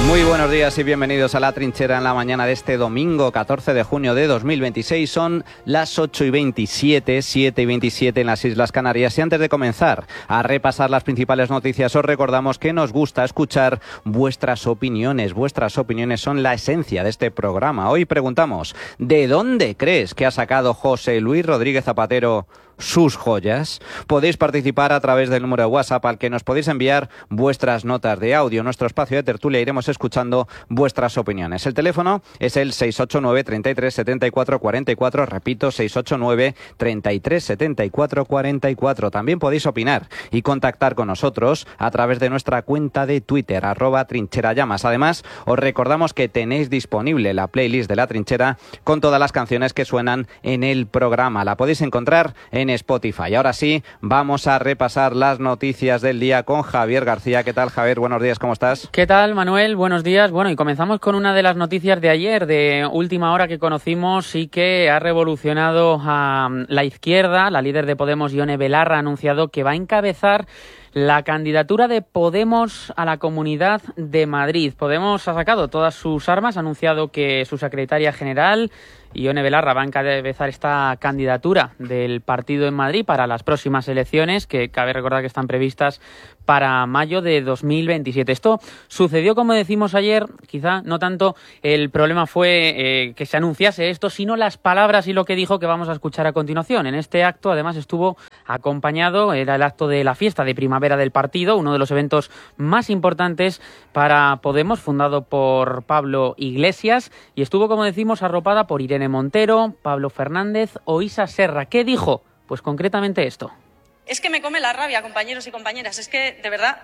Muy buenos días y bienvenidos a La Trinchera en la mañana de este domingo 14 de junio de 2026. Son las 8:27, 7:27 en las Islas Canarias. Y antes de comenzar a repasar las principales noticias, os recordamos que nos gusta escuchar vuestras opiniones. Vuestras opiniones son la esencia de este programa. Hoy preguntamos, ¿de dónde crees que ha sacado José Luis Rodríguez Zapatero sus joyas? Podéis participar a través del número de WhatsApp al que nos podéis enviar vuestras notas de audio. En nuestro espacio de tertulia iremos escuchando vuestras opiniones. El teléfono es el 689 33 74 44. Repito, 689 33 74 44. También podéis opinar y contactar con nosotros a través de nuestra cuenta de Twitter, @trincherallamas. Además, os recordamos que tenéis disponible la playlist de La Trinchera con todas las canciones que suenan en el programa. La podéis encontrar en Spotify. Ahora sí, vamos a repasar las noticias del día con Javier García. ¿Qué tal, Javier? Buenos días, ¿cómo estás? ¿Qué tal, Manuel? Buenos días. Bueno, y comenzamos con una de las noticias de ayer, de última hora, que conocimos y que ha revolucionado a la izquierda. La líder de Podemos, Ione Belarra, ha anunciado que va a encabezar la candidatura de Podemos a la Comunidad de Madrid. Podemos ha sacado todas sus armas, ha anunciado que su secretaria general, Ione Belarra, va a encabezar esta candidatura del partido en Madrid para las próximas elecciones, que cabe recordar que están previstas para mayo de 2027. Esto sucedió, como decimos ayer, quizá no tanto el problema fue que se anunciase esto, sino las palabras y lo que dijo, que vamos a escuchar a continuación. En este acto, además, estuvo acompañado, era el acto de la fiesta de primavera del partido, uno de los eventos más importantes para Podemos, fundado por Pablo Iglesias, y estuvo, como decimos, arropada por Irene Montero, Pablo Fernández o Isa Serra. ¿Qué dijo? Pues concretamente esto. Es que me come la rabia, compañeros y compañeras, es que, de verdad,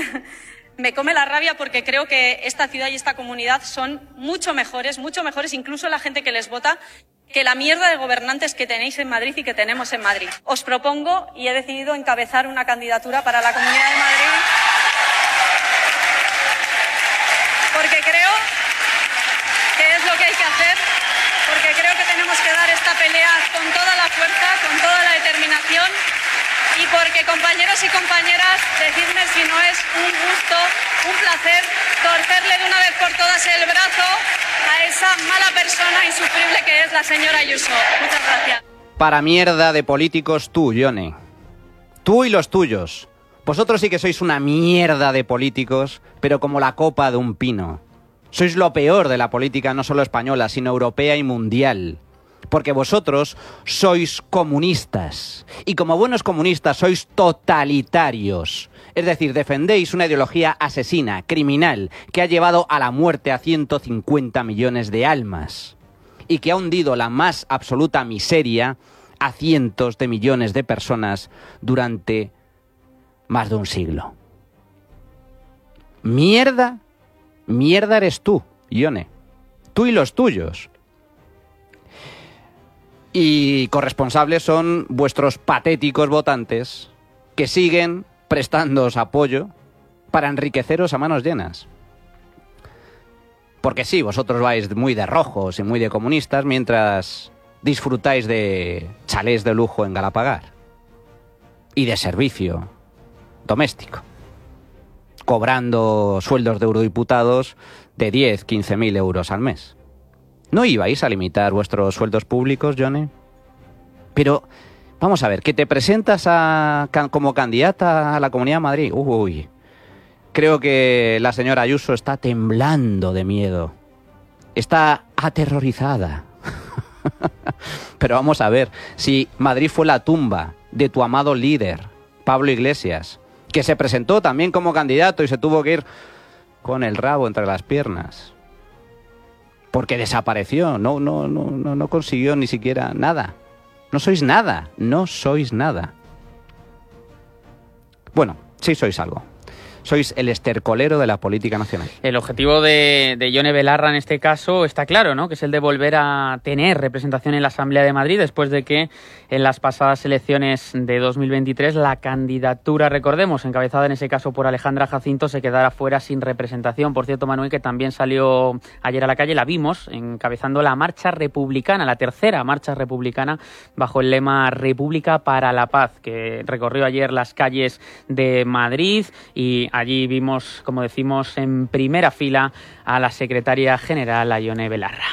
me come la rabia porque creo que esta ciudad y esta comunidad son mucho mejores, incluso la gente que les vota, que la mierda de gobernantes que tenéis en Madrid y que tenemos en Madrid. Os propongo y he decidido encabezar una candidatura para la Comunidad de Madrid porque creo que es lo que hay que hacer, porque creo que tenemos que dar esta pelea con toda la fuerza, con toda la determinación. Y porque, compañeros y compañeras, decidme si no es un gusto, un placer, torcerle de una vez por todas el brazo a esa mala persona insufrible que es la señora Ayuso. Muchas gracias. Para mierda de políticos tú, Ione. Tú y los tuyos. Vosotros sí que sois una mierda de políticos, pero como la copa de un pino. Sois lo peor de la política, no solo española, sino europea y mundial. Porque vosotros sois comunistas, y como buenos comunistas sois totalitarios. Es decir, defendéis una ideología asesina, criminal, que ha llevado a la muerte a 150 millones de almas, y que ha hundido la más absoluta miseria a cientos de millones de personas durante más de un siglo. Mierda eres tú, Ione. Tú y los tuyos. Y corresponsables son vuestros patéticos votantes que siguen prestándoos apoyo para enriqueceros a manos llenas. Porque sí, vosotros vais muy de rojos y muy de comunistas mientras disfrutáis de chalés de lujo en Galapagar y de servicio doméstico, cobrando sueldos de eurodiputados de 10-15.000 euros al mes. ¿No ibais a limitar vuestros sueldos públicos, Ione? Pero, vamos a ver, que te presentas como candidata a la Comunidad de Madrid. Uy, creo que la señora Ayuso está temblando de miedo. Está aterrorizada. Pero vamos a ver, si Madrid fue la tumba de tu amado líder, Pablo Iglesias, que se presentó también como candidato y se tuvo que ir con el rabo entre las piernas, porque desapareció, no consiguió ni siquiera nada. No sois nada. Bueno, sí sois algo. Sois el estercolero de la política nacional. El objetivo de Ione Belarra en este caso está claro, ¿no? Que es el de volver a tener representación en la Asamblea de Madrid después de que en las pasadas elecciones de 2023 la candidatura, recordemos, encabezada en ese caso por Alejandra Jacinto, se quedara fuera sin representación. Por cierto, Manuel, que también salió ayer a la calle, la vimos encabezando la marcha republicana, la tercera marcha republicana bajo el lema República para la Paz, que recorrió ayer las calles de Madrid y allí vimos, como decimos, en primera fila a la secretaria general, a Ione Belarra.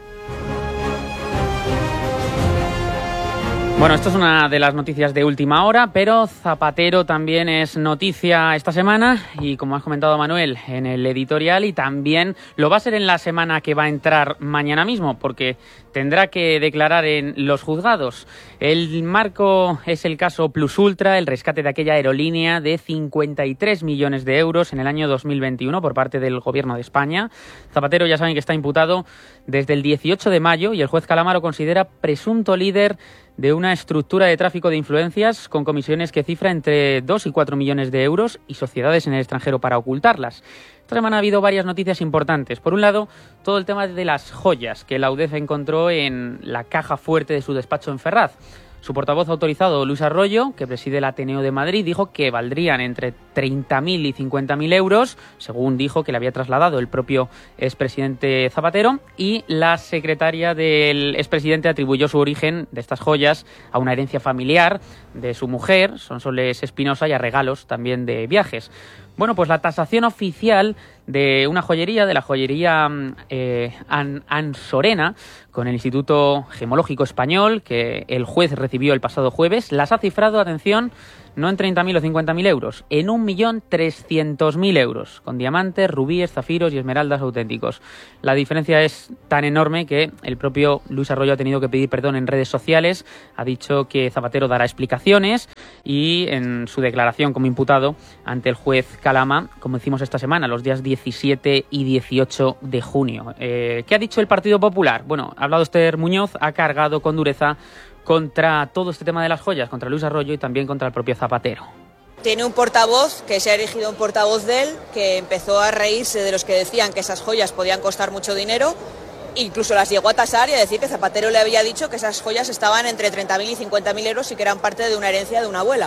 Bueno, esto es una de las noticias de última hora, pero Zapatero también es noticia esta semana y, como has comentado, Manuel, en el editorial, y también lo va a ser en la semana que va a entrar mañana mismo, porque tendrá que declarar en los juzgados. El marco es el caso Plus Ultra, el rescate de aquella aerolínea de 53 millones de euros en el año 2021 por parte del Gobierno de España. Zapatero, ya saben que está imputado desde el 18 de mayo y el juez Calamaro considera presunto líder de una estructura de tráfico de influencias con comisiones que cifra entre 2 y 4 millones de euros y sociedades en el extranjero para ocultarlas. Esta semana ha habido varias noticias importantes. Por un lado, todo el tema de las joyas que la UDEF encontró en la caja fuerte de su despacho en Ferraz. Su portavoz autorizado, Luis Arroyo, que preside el Ateneo de Madrid, dijo que valdrían entre 30.000 y 50.000 euros, según dijo que le había trasladado el propio expresidente Zapatero, y la secretaria del expresidente atribuyó su origen de estas joyas a una herencia familiar de su mujer, Sonsoles Espinosa, y a regalos también de viajes. Bueno, pues la tasación oficial de una joyería, de la joyería Ansorena, con el Instituto Gemológico Español, que el juez recibió el pasado jueves, las ha cifrado, atención, no en 30.000 o 50.000 euros, en 1.300.000 euros, con diamantes, rubíes, zafiros y esmeraldas auténticos. La diferencia es tan enorme que el propio Luis Arroyo ha tenido que pedir perdón en redes sociales, ha dicho que Zapatero dará explicaciones y en su declaración como imputado ante el juez Calama, como decimos esta semana, los días 17 y 18 de junio. ¿Qué ha dicho el Partido Popular? Bueno, ha hablado Esther Muñoz, ha cargado con dureza contra todo este tema de las joyas, contra Luis Arroyo y también contra el propio Zapatero. Tiene un portavoz que se ha erigido un portavoz de él, que empezó a reírse de los que decían que esas joyas podían costar mucho dinero, incluso las llegó a tasar y a decir que Zapatero le había dicho que esas joyas estaban entre 30.000 y 50.000 euros y que eran parte de una herencia de una abuela.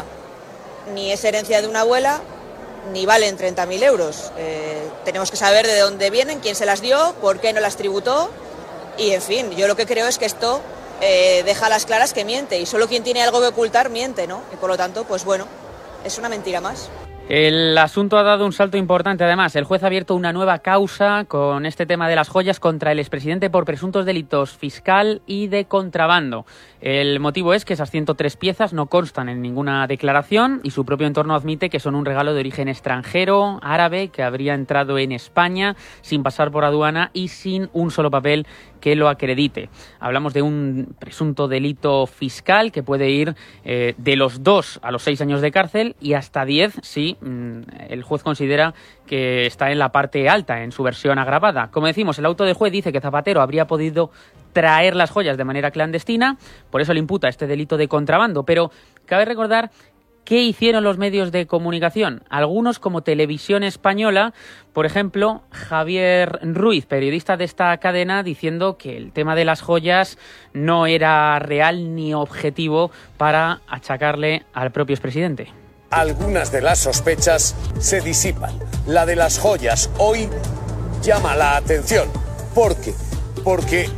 Ni es herencia de una abuela, ni valen 30.000 euros. Tenemos que saber de dónde vienen, quién se las dio, por qué no las tributó, y en fin, yo lo que creo es que esto deja a las claras que miente, y solo quien tiene algo que ocultar miente, ¿no? Y por lo tanto, pues bueno, es una mentira más. El asunto ha dado un salto importante. Además, el juez ha abierto una nueva causa con este tema de las joyas contra el expresidente por presuntos delitos fiscal y de contrabando. El motivo es que esas 103 piezas no constan en ninguna declaración y su propio entorno admite que son un regalo de origen extranjero, árabe, que habría entrado en España sin pasar por aduana y sin un solo papel que lo acredite. Hablamos de un presunto delito fiscal que puede ir de los 2 a los 6 años de cárcel y hasta 10 si el juez considera que está en la parte alta, en su versión agravada. Como decimos, el auto del juez dice que Zapatero habría podido traer las joyas de manera clandestina, por eso le imputa este delito de contrabando, pero cabe recordar ¿qué hicieron los medios de comunicación? Algunos, como Televisión Española, por ejemplo, Javier Ruiz, periodista de esta cadena, diciendo que el tema de las joyas no era real ni objetivo para achacarle al propio expresidente. Algunas de las sospechas se disipan. La de las joyas hoy llama la atención. ¿Por qué? Porque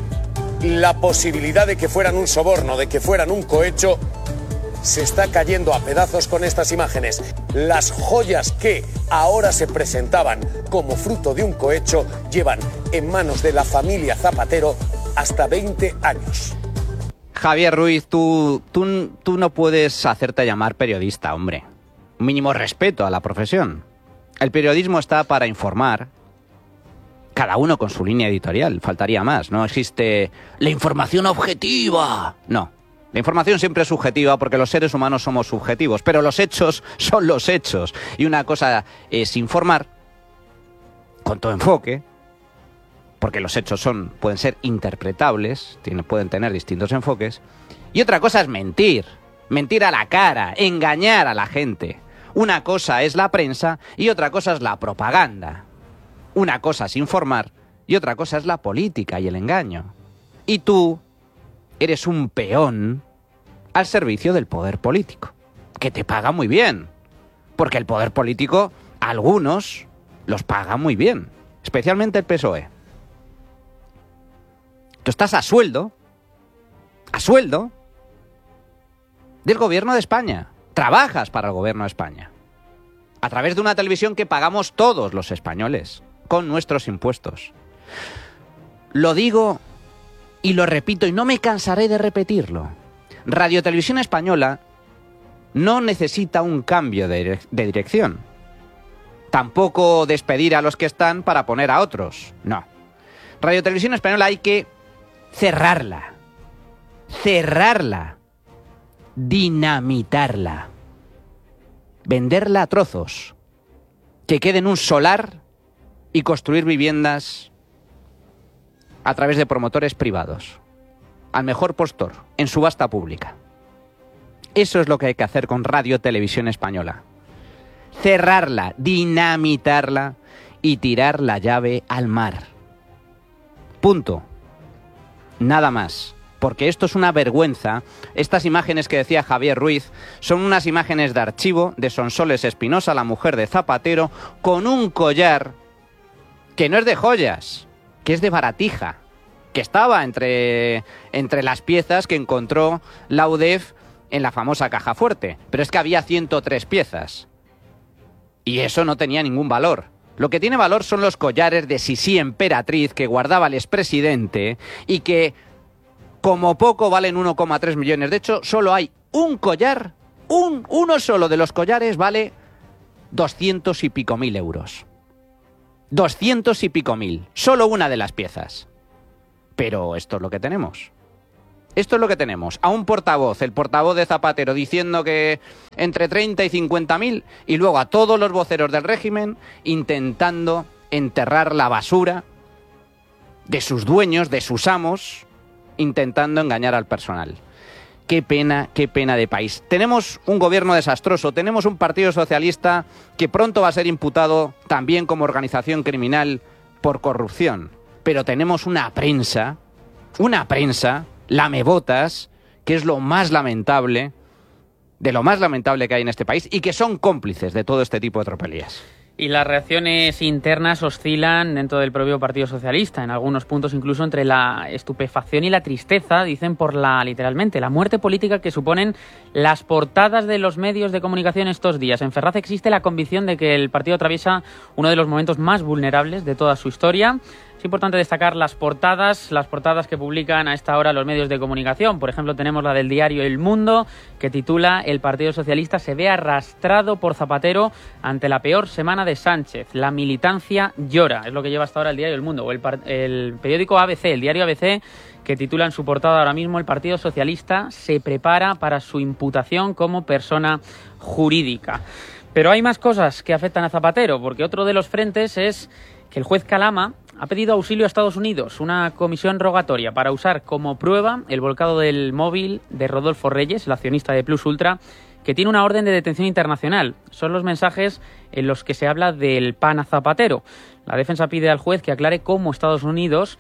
la posibilidad de que fueran un soborno, de que fueran un cohecho, se está cayendo a pedazos con estas imágenes. Las joyas que ahora se presentaban como fruto de un cohecho llevan en manos de la familia Zapatero hasta 20 años. Javier Ruiz, tú no puedes hacerte llamar periodista, hombre. Un mínimo respeto a la profesión. El periodismo está para informar, cada uno con su línea editorial, faltaría más. No existe la información objetiva. No. La información siempre es subjetiva porque los seres humanos somos subjetivos, pero los hechos son los hechos. Y una cosa es informar con todo enfoque, porque los hechos pueden ser interpretables, pueden tener distintos enfoques. Y otra cosa es mentir a la cara, engañar a la gente. Una cosa es la prensa y otra cosa es la propaganda. Una cosa es informar y otra cosa es la política y el engaño. Y tú eres un peón al servicio del poder político, que te paga muy bien, porque el poder político, algunos, los paga muy bien, especialmente el PSOE. Tú estás a sueldo del gobierno de España, trabajas para el gobierno de España. a través de una televisión que pagamos todos los españoles, con nuestros impuestos. Lo digo y lo repito y no me cansaré de repetirlo. Radio Televisión Española no necesita un cambio de dirección. Tampoco despedir a los que están para poner a otros. No. Radio Televisión Española hay que cerrarla. Cerrarla. Dinamitarla. Venderla a trozos. Que quede en un solar y construir viviendas a través de promotores privados. Al mejor postor, en subasta pública. Eso es lo que hay que hacer con Radio Televisión Española. Cerrarla, dinamitarla y tirar la llave al mar. Punto. Nada más. Porque esto es una vergüenza. Estas imágenes que decía Javier Ruiz son unas imágenes de archivo de Sonsoles Espinosa, la mujer de Zapatero, con un collar que no es de joyas, que es de baratija, que estaba entre las piezas que encontró la UDEF en la famosa caja fuerte. Pero es que había 103 piezas. Y eso no tenía ningún valor. Lo que tiene valor son los collares de Sisi Emperatriz que guardaba el expresidente y que, como poco, valen 1,3 millones. De hecho, solo hay un collar, uno solo de los collares vale 200 y pico mil euros. 200 y pico mil. Solo una de las piezas. Pero esto es lo que tenemos. Esto es lo que tenemos. A un portavoz, el portavoz de Zapatero, diciendo que entre 30 y 50.000, y luego a todos los voceros del régimen intentando enterrar la basura de sus dueños, de sus amos, intentando engañar al personal. Qué pena de país. Tenemos un gobierno desastroso, tenemos un partido socialista que pronto va a ser imputado también como organización criminal por corrupción. Pero tenemos una prensa lamebotas, que es lo más lamentable, de lo más lamentable que hay en este país, y que son cómplices de todo este tipo de tropelías. Y las reacciones internas oscilan dentro del propio Partido Socialista, en algunos puntos incluso entre la estupefacción y la tristeza, dicen literalmente, la muerte política que suponen las portadas de los medios de comunicación estos días. En Ferraz existe la convicción de que el partido atraviesa uno de los momentos más vulnerables de toda su historia. Es importante destacar las portadas que publican a esta hora los medios de comunicación. Por ejemplo, tenemos la del diario El Mundo, que titula "El Partido Socialista se ve arrastrado por Zapatero ante la peor semana de Sánchez. La militancia llora". Es lo que lleva hasta ahora el diario El Mundo. O el periódico ABC, el diario ABC, que titula en su portada ahora mismo: "El Partido Socialista se prepara para su imputación como persona jurídica". Pero hay más cosas que afectan a Zapatero, porque otro de los frentes es que el juez Calama ha pedido auxilio a Estados Unidos, una comisión rogatoria, para usar como prueba el volcado del móvil de Rodolfo Reyes, el accionista de Plus Ultra, que tiene una orden de detención internacional. Son los mensajes en los que se habla del pan a Zapatero. La defensa pide al juez que aclare cómo Estados Unidos,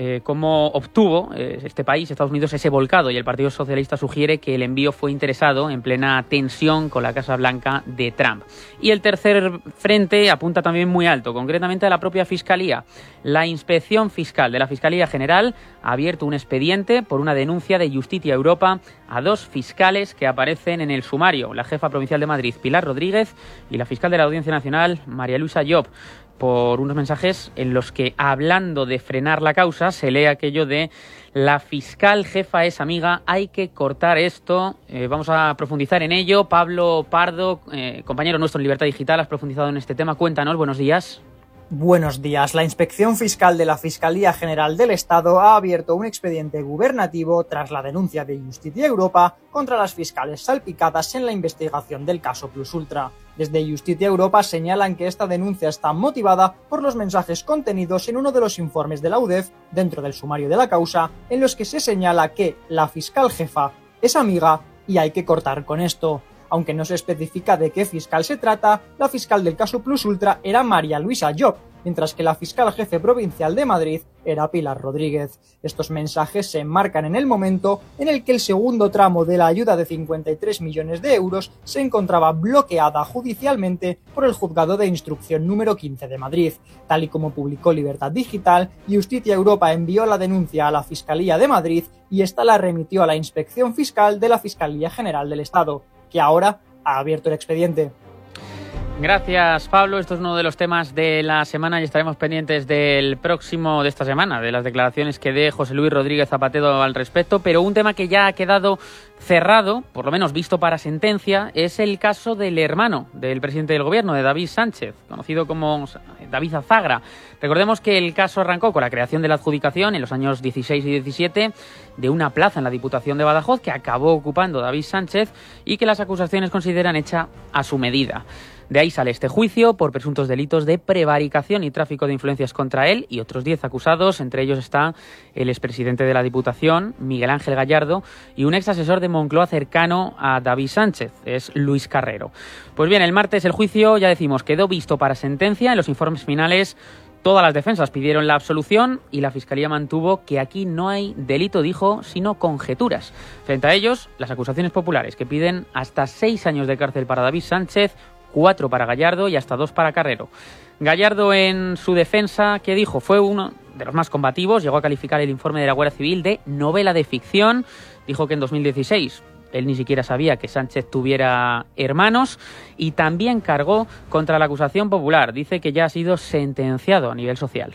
cómo obtuvo este país, Estados Unidos, ese volcado, y el Partido Socialista sugiere que el envío fue interesado en plena tensión con la Casa Blanca de Trump. Y el tercer frente apunta también muy alto, concretamente a la propia Fiscalía. La Inspección Fiscal de la Fiscalía General ha abierto un expediente por una denuncia de Justicia Europa a dos fiscales que aparecen en el sumario, la jefa provincial de Madrid, Pilar Rodríguez, y la fiscal de la Audiencia Nacional, María Luisa Llop, por unos mensajes en los que, hablando de frenar la causa, se lee aquello de "la fiscal jefa es amiga, hay que cortar esto". Vamos a profundizar en ello. Pablo Pardo, compañero nuestro en Libertad Digital, has profundizado en este tema. Cuéntanos, buenos días. Buenos días. La Inspección Fiscal de la Fiscalía General del Estado ha abierto un expediente gubernativo tras la denuncia de Justicia Europa contra las fiscales salpicadas en la investigación del caso Plus Ultra. Desde Justicia Europa señalan que esta denuncia está motivada por los mensajes contenidos en uno de los informes de la UDEF dentro del sumario de la causa, en los que se señala que la fiscal jefa es amiga y hay que cortar con esto. Aunque no se especifica de qué fiscal se trata, la fiscal del caso Plus Ultra era María Luisa Llop, mientras que la fiscal jefe provincial de Madrid era Pilar Rodríguez. Estos mensajes se enmarcan en el momento en el que el segundo tramo de la ayuda de 53 millones de euros se encontraba bloqueada judicialmente por el Juzgado de Instrucción número 15 de Madrid. Tal y como publicó Libertad Digital, Justicia Europa envió la denuncia a la Fiscalía de Madrid y esta la remitió a la Inspección Fiscal de la Fiscalía General del Estado, que ahora ha abierto el expediente. Gracias, Pablo. Esto es uno de los temas de la semana y estaremos pendientes del próximo de esta semana, de las declaraciones que dé José Luis Rodríguez Zapatero al respecto. Pero un tema que ya ha quedado cerrado, por lo menos visto para sentencia, es el caso del hermano del presidente del gobierno, de David Sánchez, conocido como David Azagra. Recordemos que el caso arrancó con la creación de la adjudicación en los años 16 y 17 de una plaza en la Diputación de Badajoz que acabó ocupando David Sánchez y que las acusaciones consideran hecha a su medida. De ahí sale este juicio por presuntos delitos de prevaricación y tráfico de influencias contra él y otros 10 acusados. Entre ellos está el expresidente de la Diputación, Miguel Ángel Gallardo, y un ex asesor de Moncloa cercano a David Sánchez, es Luis Carrero. Pues bien, el martes el juicio, ya decimos, quedó visto para sentencia. En los informes finales todas las defensas pidieron la absolución y la Fiscalía mantuvo que aquí no hay delito, dijo, sino conjeturas. Frente a ellos, las acusaciones populares que piden hasta 6 años de cárcel para David Sánchez, 4 para Gallardo y hasta 2 para Carrero. Gallardo, en su defensa, ¿qué dijo? Fue uno de los más combativos, llegó a calificar el informe de la Guardia Civil de novela de ficción. Dijo que en 2016 él ni siquiera sabía que Sánchez tuviera hermanos y también cargó contra la acusación popular. Dice que ya ha sido sentenciado a nivel social.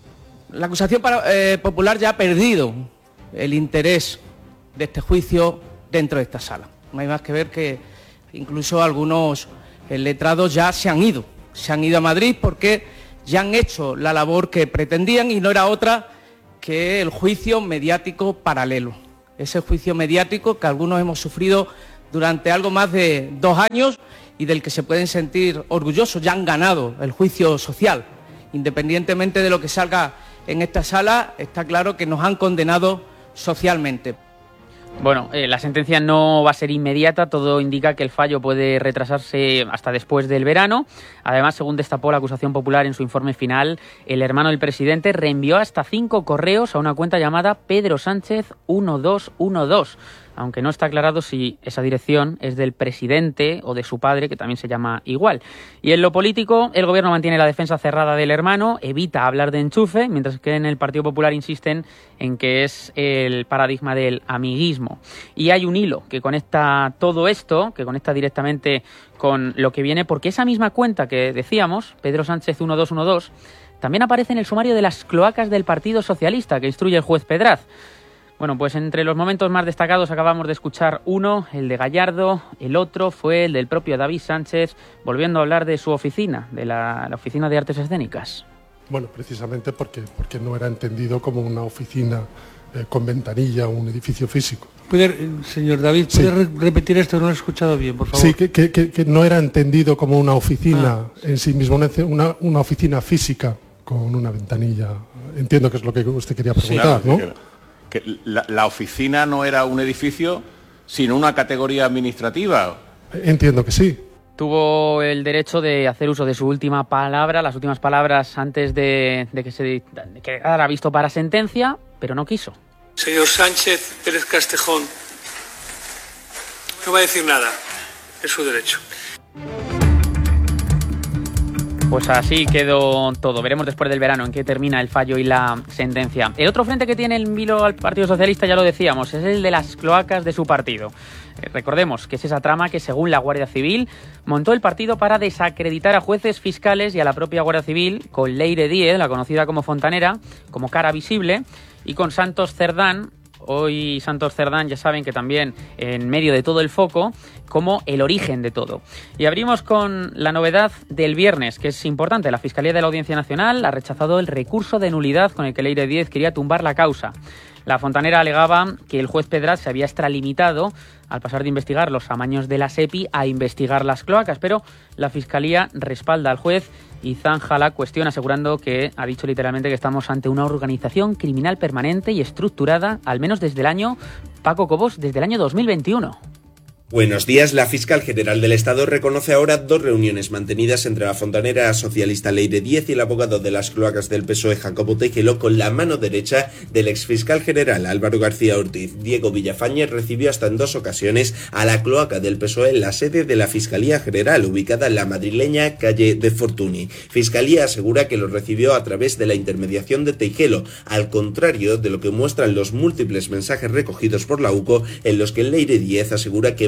La acusación popular ya ha perdido el interés de este juicio dentro de esta sala. No hay más que ver que incluso algunos letrados ya se han ido a Madrid porque ya han hecho la labor que pretendían y no era otra que el juicio mediático paralelo. Ese juicio mediático que algunos hemos sufrido durante algo más de 2 años y del que se pueden sentir orgullosos. Ya han ganado el juicio social. Independientemente de lo que salga en esta sala, está claro que nos han condenado socialmente. Bueno, la sentencia no va a ser inmediata, todo indica que el fallo puede retrasarse hasta después del verano. Además, según destapó la acusación popular en su informe final, el hermano del presidente reenvió hasta 5 correos a una cuenta llamada Pedro Sánchez 1212, aunque no está aclarado si esa dirección es del presidente o de su padre, que también se llama igual. Y en lo político, el gobierno mantiene la defensa cerrada del hermano, evita hablar de enchufe, mientras que en el Partido Popular insisten en que es el paradigma del amiguismo. Y hay un hilo que conecta todo esto, que conecta directamente con lo que viene, porque esa misma cuenta que decíamos, Pedro Sánchez 1212, también aparece en el sumario de las cloacas del Partido Socialista que instruye el juez Pedraz. Bueno, pues entre los momentos más destacados acabamos de escuchar uno, el de Gallardo, el otro fue el del propio David Sánchez, volviendo a hablar de su oficina, de la Oficina de Artes Escénicas. Bueno, precisamente porque no era entendido como una oficina con ventanilla o un edificio físico. Señor David, ¿puede repetir esto? No lo he escuchado bien, por favor. Sí, que no era entendido como una oficina en sí mismo, una oficina física con una ventanilla. Entiendo que es lo que usted quería preguntar, sí, claro, ¿no? Que la oficina no era un edificio, sino una categoría administrativa. Entiendo que sí. Tuvo el derecho de hacer uso de su última palabra, las últimas palabras antes de que se quedara visto para sentencia, pero no quiso. Señor Sánchez Pérez Castejón, no va a decir nada, es su derecho. Pues así quedó todo. Veremos después del verano en qué termina el fallo y la sentencia. El otro frente que tiene el vilo al Partido Socialista, ya lo decíamos, es el de las cloacas de su partido. Recordemos que es esa trama que, según la Guardia Civil, montó el partido para desacreditar a jueces, fiscales y a la propia Guardia Civil, con Leire Díez, la conocida como Fontanera, como cara visible, y con Santos Cerdán. Hoy Santos Cerdán, ya saben que también en medio de todo el foco, como el origen de todo. Y abrimos con la novedad del viernes, que es importante. La Fiscalía de la Audiencia Nacional ha rechazado el recurso de nulidad con el que Leire Díez quería tumbar la causa. La Fontanera alegaba que el juez Pedraz se había extralimitado al pasar de investigar los amaños de la SEPI a investigar las cloacas, pero la Fiscalía respalda al juez y zanja la cuestión, asegurando que ha dicho literalmente que estamos ante una organización criminal permanente y estructurada, al menos desde el año, Paco Cobos, desde el año 2021. Buenos días. La fiscal general del Estado reconoce ahora 2 reuniones mantenidas entre la fontanera socialista Leire Díez y el abogado de las cloacas del PSOE, Jacobo Tejero, con la mano derecha del exfiscal general Álvaro García Ortiz. Diego Villafañez recibió hasta en 2 ocasiones a la cloaca del PSOE en la sede de la Fiscalía General, ubicada en la madrileña calle de Fortuny. Fiscalía asegura que lo recibió a través de la intermediación de Tejero, al contrario de lo que muestran los múltiples mensajes recogidos por la UCO, en los que Leire Díez asegura que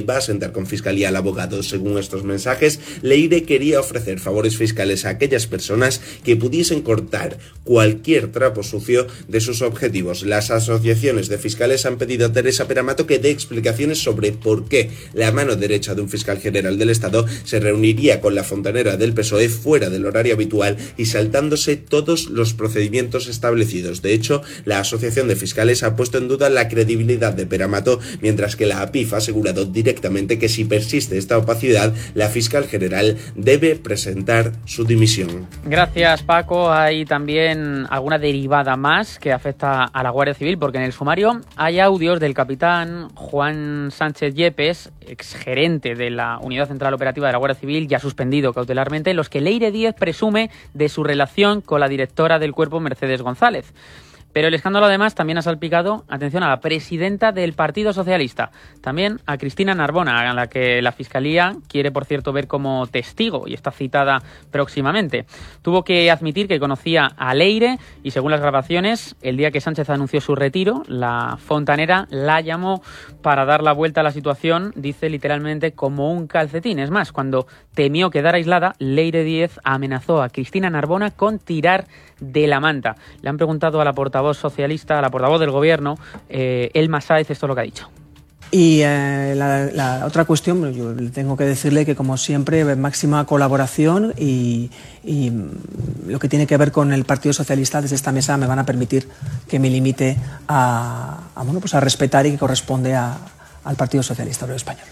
va a sentar con Fiscalía al abogado. Según estos mensajes, Leire quería ofrecer favores fiscales a aquellas personas que pudiesen cortar cualquier trapo sucio de sus objetivos. Las asociaciones de fiscales han pedido a Teresa Peramato que dé explicaciones sobre por qué la mano derecha de un fiscal general del Estado se reuniría con la fontanera del PSOE fuera del horario habitual y saltándose todos los procedimientos establecidos. De hecho, la Asociación de Fiscales ha puesto en duda la credibilidad de Peramato, mientras que la APIF ha asegurado directamente que si persiste esta opacidad, la fiscal general debe presentar su dimisión. Gracias, Paco. Hay también alguna derivada más que afecta a la Guardia Civil, porque en el sumario hay audios del capitán Juan Sánchez Yepes, exgerente de la Unidad Central Operativa de la Guardia Civil, ya suspendido cautelarmente, en los que Leire Díez presume de su relación con la directora del cuerpo, Mercedes González. Pero el escándalo además también ha salpicado, atención, a la presidenta del Partido Socialista, también a Cristina Narbona, a la que la Fiscalía quiere, por cierto, ver como testigo y está citada próximamente. Tuvo que admitir que conocía a Leire y, según las grabaciones, el día que Sánchez anunció su retiro, la fontanera la llamó para dar la vuelta a la situación, dice literalmente, como un calcetín. Es más, cuando temió quedar aislada, Leire Díez amenazó a Cristina Narbona con tirar de la manta. Le han preguntado a la portavoz socialista, a la portavoz del gobierno, Elma Sáez, esto es lo que ha dicho. Y la otra cuestión, yo tengo que decirle que, como siempre, máxima colaboración y lo que tiene que ver con el Partido Socialista, desde esta mesa me van a permitir que me limite a respetar y que corresponde al Partido Socialista Obrero Español.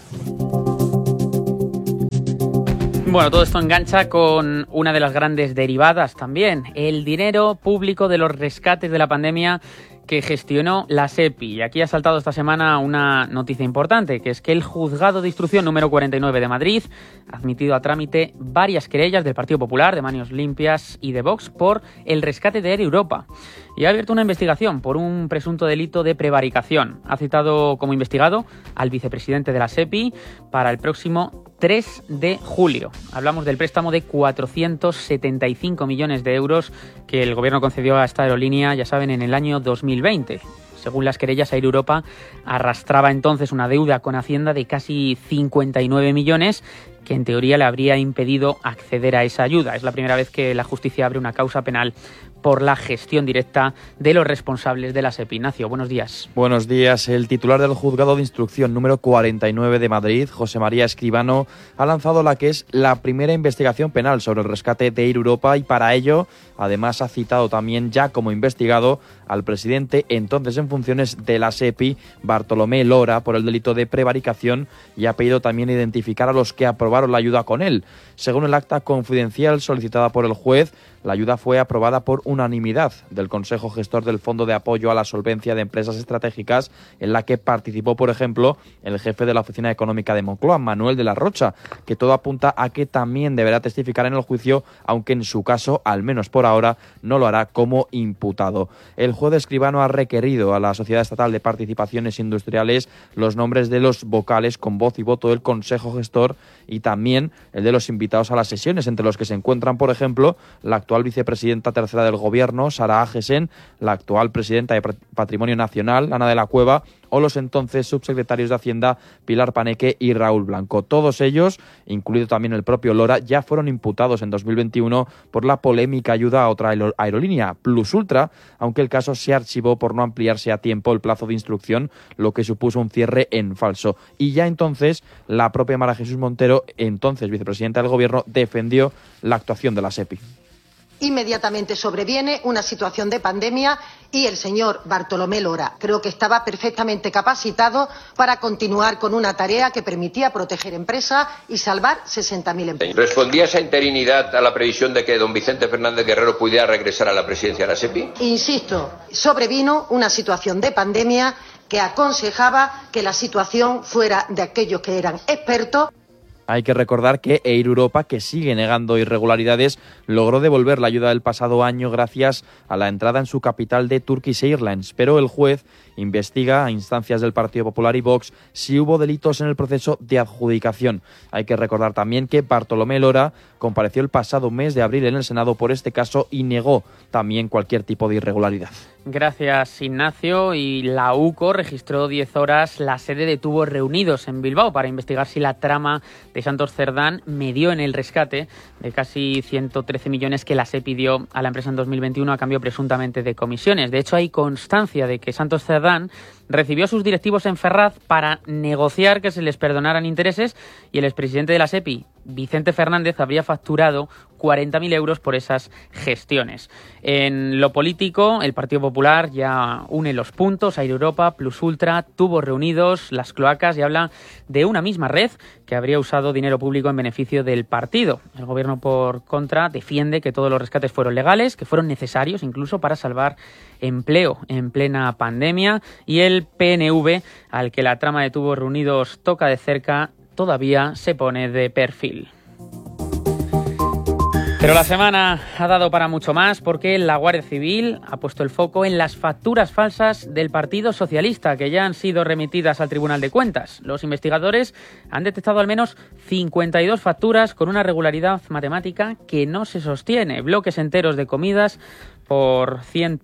Bueno, todo esto engancha con una de las grandes derivadas también, el dinero público de los rescates de la pandemia que gestionó la SEPI. Y aquí ha saltado esta semana una noticia importante, que es que el Juzgado de Instrucción número 49 de Madrid ha admitido a trámite varias querellas del Partido Popular, de Manos Limpias y de Vox por el rescate de Air Europa. Y ha abierto una investigación por un presunto delito de prevaricación. Ha citado como investigado al vicepresidente de la SEPI para el próximo 3 de julio. Hablamos del préstamo de 475 millones de euros que el gobierno concedió a esta aerolínea, ya saben, en el año 2020. Según las querellas, Air Europa arrastraba entonces una deuda con Hacienda de casi 59 millones que en teoría le habría impedido acceder a esa ayuda. Es la primera vez que la justicia abre una causa penal por la gestión directa de los responsables de la SEPI. Ignacio, buenos días. Buenos días. El titular del Juzgado de Instrucción número 49 de Madrid, José María Escribano, ha lanzado la que es la primera investigación penal sobre el rescate de Air Europa y para ello, además, ha citado también ya como investigado al presidente entonces en funciones de la SEPI, Bartolomé Lora, por el delito de prevaricación y ha pedido también identificar a los que aprobaron la ayuda con él. Según el acta confidencial solicitada por el juez, la ayuda fue aprobada por unanimidad del Consejo Gestor del Fondo de Apoyo a la Solvencia de Empresas Estratégicas, en la que participó, por ejemplo, el jefe de la Oficina Económica de Moncloa, Manuel de la Rocha, que todo apunta a que también deberá testificar en el juicio, aunque en su caso, al menos por ahora, no lo hará como imputado. El juez Escribano ha requerido a la Sociedad Estatal de Participaciones Industriales los nombres de los vocales con voz y voto del Consejo Gestor y también el de los invitados a las sesiones, entre los que se encuentran, por ejemplo, la actual vicepresidenta tercera del Gobierno, Sara Agesen, la actual presidenta de Patrimonio Nacional, Ana de la Cueva, o los entonces subsecretarios de Hacienda, Pilar Paneque y Raúl Blanco. Todos ellos, incluido también el propio Lora, ya fueron imputados en 2021 por la polémica ayuda a otra aerolínea, Plus Ultra, aunque el caso se archivó por no ampliarse a tiempo el plazo de instrucción, lo que supuso un cierre en falso. Y ya entonces, la propia María Jesús Montero, entonces vicepresidenta del Gobierno, defendió la actuación de la SEPI. Inmediatamente sobreviene una situación de pandemia y el señor Bartolomé Lora creo que estaba perfectamente capacitado para continuar con una tarea que permitía proteger empresas y salvar 60.000 empleos. ¿Respondía esa interinidad a la previsión de que don Vicente Fernández Guerrero pudiera regresar a la presidencia de la SEPI? Insisto, sobrevino una situación de pandemia que aconsejaba que la situación fuera de aquellos que eran expertos. Hay que recordar que Air Europa, que sigue negando irregularidades, logró devolver la ayuda del pasado año gracias a la entrada en su capital de Turkish Airlines, pero el juez investiga a instancias del Partido Popular y Vox si hubo delitos en el proceso de adjudicación. Hay que recordar también que Bartolomé Lora compareció el pasado mes de abril en el Senado por este caso y negó también cualquier tipo de irregularidad. Gracias, Ignacio. Y la UCO registró 10 horas la sede de Tubos Reunidos en Bilbao para investigar si la trama de Santos Cerdán medió en el rescate de casi 113 millones que la SEPI dio a la empresa en 2021 a cambio presuntamente de comisiones. De hecho, hay constancia de que Santos Cerdán recibió a sus directivos en Ferraz para negociar que se les perdonaran intereses y el expresidente de la SEPI, Vicente Fernández, habría facturado 40.000 euros por esas gestiones. En lo político, el Partido Popular ya une los puntos, Air Europa, Plus Ultra, Tubos Reunidos, las cloacas, y habla de una misma red que habría usado dinero público en beneficio del partido. El gobierno, por contra, defiende que todos los rescates fueron legales, que fueron necesarios incluso para salvar empleo en plena pandemia, y el PNV, al que la trama de Tubos Reunidos toca de cerca, todavía se pone de perfil. Pero la semana ha dado para mucho más porque la Guardia Civil ha puesto el foco en las facturas falsas del Partido Socialista que ya han sido remitidas al Tribunal de Cuentas. Los investigadores han detectado al menos 52 facturas con una regularidad matemática que no se sostiene. Bloques enteros de comidas por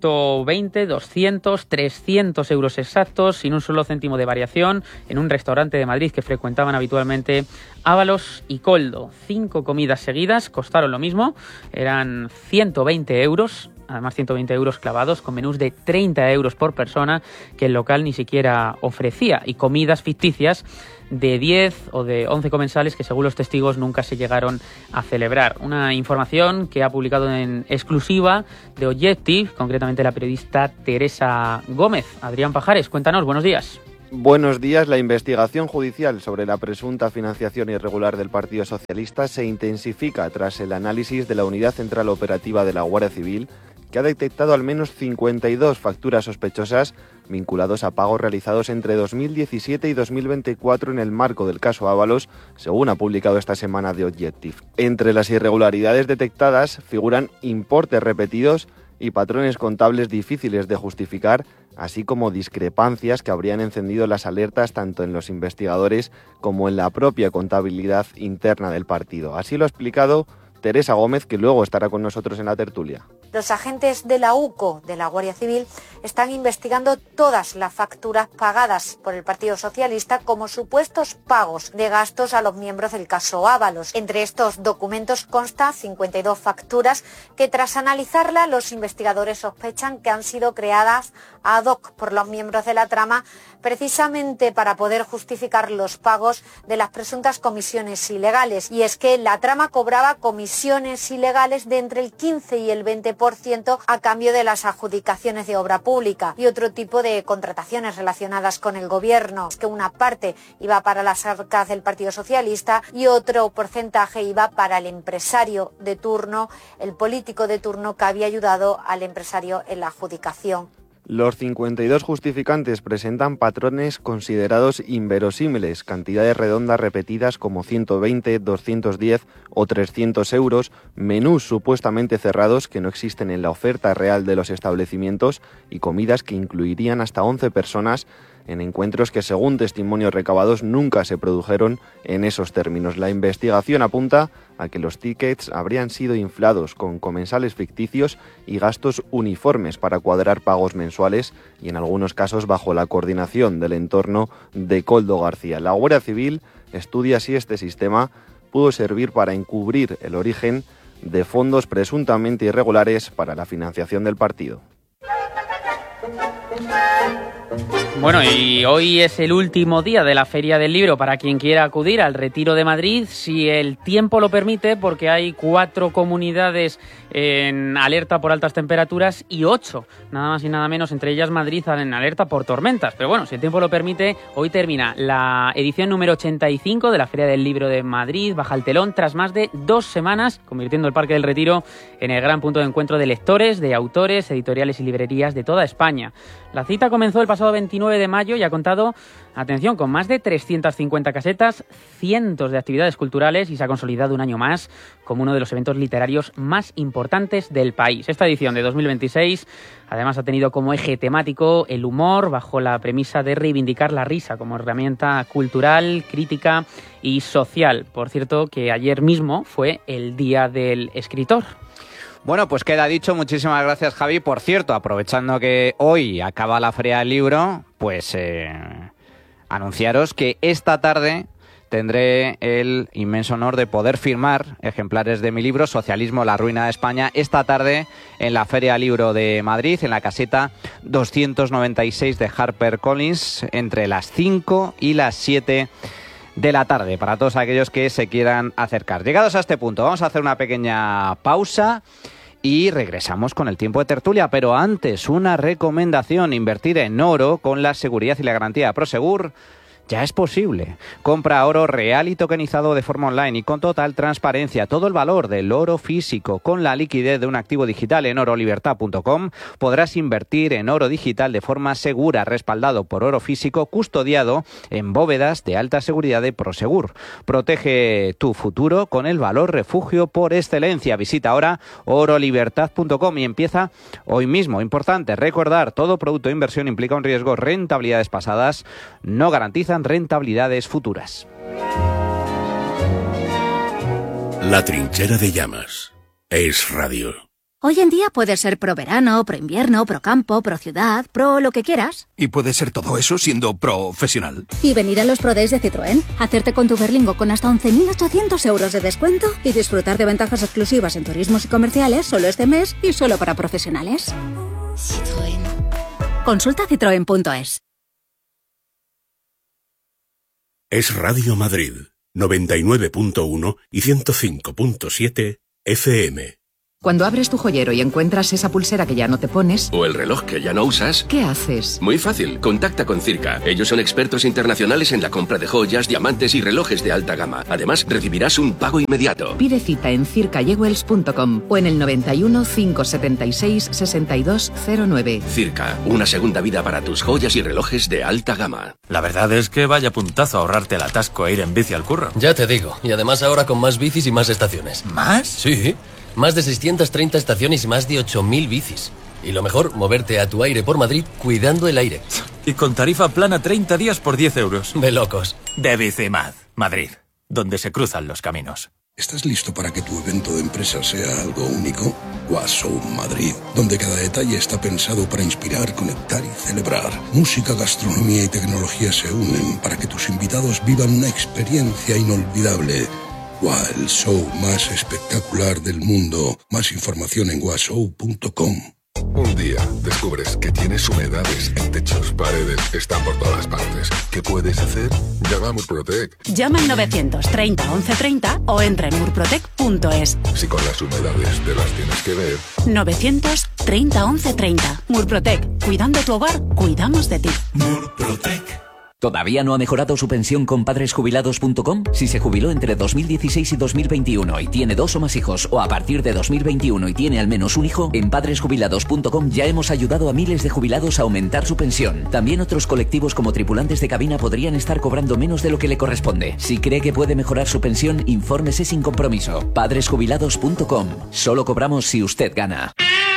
120, 200, 300 euros exactos, sin un solo céntimo de variación, en un restaurante de Madrid que frecuentaban habitualmente Ábalos y Coldo. 5 comidas seguidas costaron lo mismo, eran 120 euros, además 120 euros clavados, con menús de 30 euros por persona que el local ni siquiera ofrecía, y comidas ficticias de 10 o de 11 comensales que, según los testigos, nunca se llegaron a celebrar. Una información que ha publicado en exclusiva de Objective, concretamente la periodista Teresa Gómez. Adrián Pajares, cuéntanos, buenos días. Buenos días. La investigación judicial sobre la presunta financiación irregular del Partido Socialista se intensifica tras el análisis de la Unidad Central Operativa de la Guardia Civil, que ha detectado al menos 52 facturas sospechosas vinculados a pagos realizados entre 2017 y 2024 en el marco del caso Ábalos, según ha publicado esta semana The Objective. Entre las irregularidades detectadas figuran importes repetidos y patrones contables difíciles de justificar, así como discrepancias que habrían encendido las alertas tanto en los investigadores como en la propia contabilidad interna del partido. Así lo ha explicado Teresa Gómez, que luego estará con nosotros en la tertulia. Los agentes de la UCO, de la Guardia Civil, están investigando todas las facturas pagadas por el Partido Socialista como supuestos pagos de gastos a los miembros del caso Ábalos. Entre estos documentos consta 52 facturas que, tras analizarlas, los investigadores sospechan que han sido creadas ad hoc por los miembros de la trama, precisamente para poder justificar los pagos de las presuntas comisiones ilegales. Y es que la trama cobraba comisiones ilegales de entre el 15 y el 20% a cambio de las adjudicaciones de obra pública y otro tipo de contrataciones relacionadas con el gobierno. Es que una parte iba para las arcas del Partido Socialista y otro porcentaje iba para el empresario de turno, el político de turno que había ayudado al empresario en la adjudicación. Los 52 justificantes presentan patrones considerados inverosímiles, cantidades redondas repetidas como 120, 210 o 300 euros, menús supuestamente cerrados que no existen en la oferta real de los establecimientos y comidas que incluirían hasta 11 personas en encuentros que, según testimonios recabados, nunca se produjeron en esos términos. La investigación apunta a que los tickets habrían sido inflados con comensales ficticios y gastos uniformes para cuadrar pagos mensuales y, en algunos casos, bajo la coordinación del entorno de Coldo García. La Guardia Civil estudia si este sistema pudo servir para encubrir el origen de fondos presuntamente irregulares para la financiación del partido. Bueno, y hoy es el último día de la Feria del Libro para quien quiera acudir al Retiro de Madrid, si el tiempo lo permite, porque hay 4 comunidades en alerta por altas temperaturas y 8, nada más y nada menos, entre ellas Madrid, en alerta por tormentas. Pero bueno, si el tiempo lo permite, hoy termina la edición número 85 de la Feria del Libro de Madrid, baja el telón tras más de 2 semanas, convirtiendo el Parque del Retiro en el gran punto de encuentro de lectores, de autores, editoriales y librerías de toda España. La cita comenzó el pasado pasado 29 de mayo y ha contado, atención, con más de 350 casetas, cientos de actividades culturales y se ha consolidado un año más como uno de los eventos literarios más importantes del país. Esta edición de 2026 además ha tenido como eje temático el humor, bajo la premisa de reivindicar la risa como herramienta cultural, crítica y social. Por cierto, que ayer mismo fue el Día del Escritor. Bueno, pues queda dicho. Muchísimas gracias, Javi. Por cierto, aprovechando que hoy acaba la Feria del Libro, pues anunciaros que esta tarde tendré el inmenso honor de poder firmar ejemplares de mi libro Socialismo, la ruina de España, esta tarde en la Feria del Libro de Madrid, en la caseta 296 de HarperCollins, entre las 5 y las 7 de la tarde, para todos aquellos que se quieran acercar. Llegados a este punto, vamos a hacer una pequeña pausa y regresamos con el tiempo de tertulia, pero antes una recomendación: invertir en oro con la seguridad y la garantía de Prosegur. Ya es posible. Compra oro real y tokenizado de forma online y con total transparencia. Todo el valor del oro físico con la liquidez de un activo digital en orolibertad.com. Podrás invertir en oro digital de forma segura, respaldado por oro físico, custodiado en bóvedas de alta seguridad de Prosegur. Protege tu futuro con el valor refugio por excelencia. Visita ahora orolibertad.com y empieza hoy mismo. Importante recordar, todo producto de inversión implica un riesgo. Rentabilidades pasadas no garantizan rentabilidades futuras. La trinchera de llamas. Es radio. Hoy en día puedes ser pro verano, pro invierno, pro campo, pro ciudad, pro lo que quieras. Y puedes ser todo eso siendo profesional. Y venir a los Pro Days de Citroën, hacerte con tu Berlingo con hasta 11.800 euros de descuento y disfrutar de ventajas exclusivas en turismos y comerciales solo este mes y solo para profesionales. Citroën. Consulta citroen.es. Es Radio Madrid, 99.1 y 105.7 FM. Cuando abres tu joyero y encuentras esa pulsera que ya no te pones... o el reloj que ya no usas... ¿qué haces? Muy fácil, contacta con Circa. Ellos son expertos internacionales en la compra de joyas, diamantes y relojes de alta gama. Además, recibirás un pago inmediato. Pide cita en circajewels.com o en el 91 576 6209. Circa, una segunda vida para tus joyas y relojes de alta gama. La verdad es que vaya puntazo ahorrarte el atasco e ir en bici al curro. Ya te digo, y además ahora con más bicis y más estaciones. ¿Más? Sí. Más de 630 estaciones y más de 8.000 bicis. Y lo mejor, moverte a tu aire por Madrid cuidando el aire. Y con tarifa plana 30 días por 10 euros. De locos. De Bicimad, Madrid, donde se cruzan los caminos. ¿Estás listo para que tu evento de empresa sea algo único? Washow Madrid, donde cada detalle está pensado para inspirar, conectar y celebrar. Música, gastronomía y tecnología se unen para que tus invitados vivan una experiencia inolvidable. El show más espectacular del mundo. Más información en washow.com. Un día descubres que tienes humedades en techos, paredes, están por todas partes. ¿Qué puedes hacer? Llama a Murprotec. Llama al 930 1130 o entra en murprotec.es. Si con las humedades te las tienes que ver. 930 1130. Murprotec. Cuidando tu hogar, cuidamos de ti. Murprotec. ¿Todavía no ha mejorado su pensión con padresjubilados.com? Si se jubiló entre 2016 y 2021 y tiene 2 o más hijos, o a partir de 2021 y tiene al menos un hijo, en padresjubilados.com ya hemos ayudado a miles de jubilados a aumentar su pensión. También otros colectivos como tripulantes de cabina podrían estar cobrando menos de lo que le corresponde. Si cree que puede mejorar su pensión, infórmese sin compromiso. Padresjubilados.com. Solo cobramos si usted gana.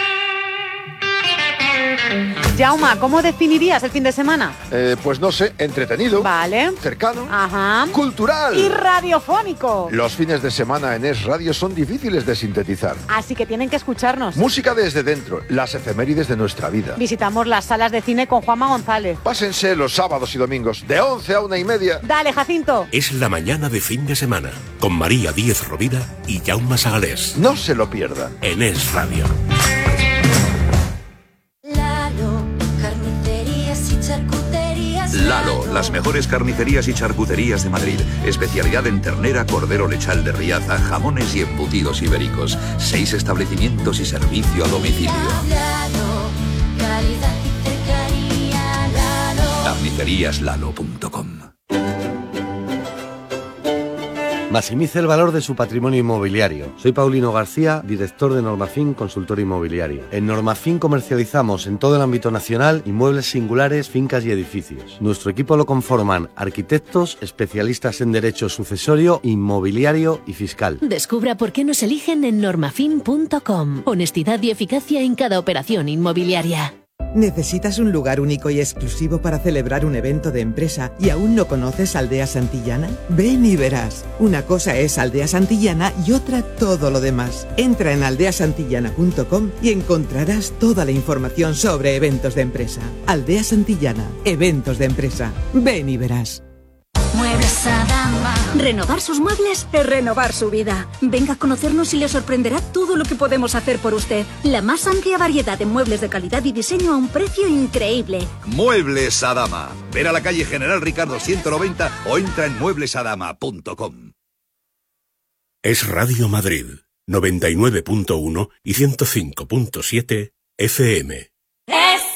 Jauma, ¿cómo definirías el fin de semana? Pues no sé, entretenido. Vale. Cercano. Ajá. Cultural. Y radiofónico. Los fines de semana en Es Radio son difíciles de sintetizar. Así que tienen que escucharnos. Música desde dentro, las efemérides de nuestra vida. Visitamos las salas de cine con Juanma González. Pásense los sábados y domingos, de 11 a 1:30. Dale, Jacinto. Es la mañana de fin de semana, con María Díez Rovira y Jaume Sagalés. No se lo pierdan. En Es Radio. Lalo, las mejores carnicerías y charcuterías de Madrid. Especialidad en ternera, cordero lechal de Riaza, jamones y embutidos ibéricos. 6 establecimientos y servicio a domicilio. Carniceríaslalo.com. maximice el valor de su patrimonio inmobiliario. Soy Paulino García, director de Normafin Consultor Inmobiliario. En Normafin comercializamos en todo el ámbito nacional inmuebles singulares, fincas y edificios. Nuestro equipo lo conforman arquitectos, especialistas en derecho sucesorio, inmobiliario y fiscal. Descubra por qué nos eligen en normafin.com. Honestidad y eficacia en cada operación inmobiliaria. ¿Necesitas un lugar único y exclusivo para celebrar un evento de empresa y aún no conoces Aldea Santillana? Ven y verás. Una cosa es Aldea Santillana y otra todo lo demás. Entra en aldeasantillana.com y encontrarás toda la información sobre eventos de empresa. Aldea Santillana, eventos de empresa. Ven y verás. Muebles Adama. Renovar sus muebles es renovar su vida. Venga a conocernos y le sorprenderá todo lo que podemos hacer por usted. La más amplia variedad de muebles de calidad y diseño a un precio increíble. Muebles Adama. Ven a la calle General Ricardo 190 o entra en mueblesadama.com. Es Radio Madrid, 99.1 y 105.7 FM.